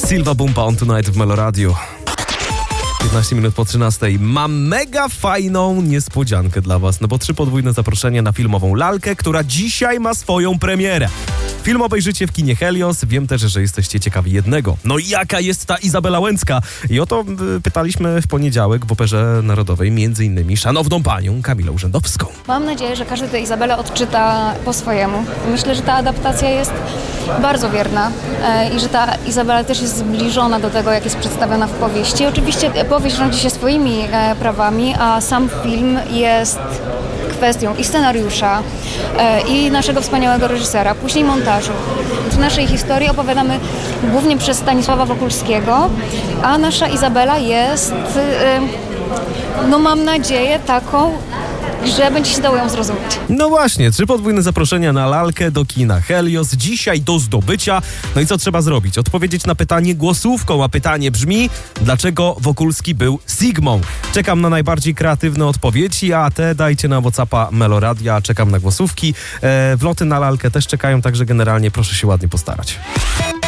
Silva Bumpa on Tonight w Meloradiu. 15 minut po 13. Mam mega fajną niespodziankę dla was, no bo 3 podwójne zaproszenie na filmową lalkę, która dzisiaj ma swoją premierę. Film obejrzycie w kinie Helios. Wiem też, że jesteście ciekawi jednego. No i jaka jest ta Izabela Łęcka? I o to pytaliśmy w poniedziałek w Operze Narodowej między innymi szanowną panią Kamilę Urzędowską. Mam nadzieję, że każdy tę Izabelę odczyta po swojemu. Myślę, że ta adaptacja jest bardzo wierna i że ta Izabela też jest zbliżona do tego, jak jest przedstawiona w powieści. Oczywiście powieść rządzi się swoimi prawami, a sam film jest kwestią i scenariusza, i naszego wspaniałego reżysera, później montażu. W naszej historii opowiadamy głównie przez Stanisława Wokulskiego, a nasza Izabela jest, mam nadzieję, taką, że będzie się dało ją zrozumieć. No właśnie, 3 podwójne zaproszenia na lalkę do kina Helios. Dzisiaj do zdobycia. No i co trzeba zrobić? Odpowiedzieć na pytanie głosówką, a pytanie brzmi: dlaczego Wokulski był Sigmą? Czekam na najbardziej kreatywne odpowiedzi, a te dajcie na WhatsAppa Meloradia. Czekam na głosówki. Wloty na lalkę też czekają, także generalnie proszę się ładnie postarać.